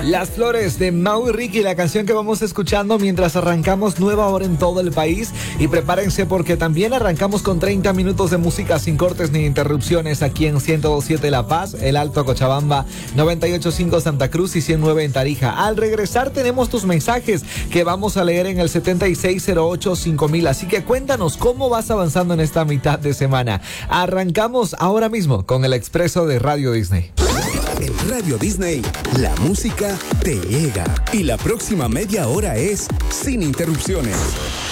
Las Flores de Mau y Ricky, la canción que vamos escuchando mientras arrancamos nueva hora en todo el país. Y prepárense porque también arrancamos con 30 minutos de música sin cortes ni interrupciones aquí en 102.7 La Paz, El Alto Cochabamba, 98.5 Santa Cruz y 109 en Tarija. Al regresar tenemos tus mensajes que vamos a leer en el 7608-5000. Así que cuéntanos cómo vas avanzando en esta mitad de semana. Arrancamos ahora mismo con el expreso de Radio Disney. En Radio Disney, la música te llega. Y la próxima media hora es sin interrupciones.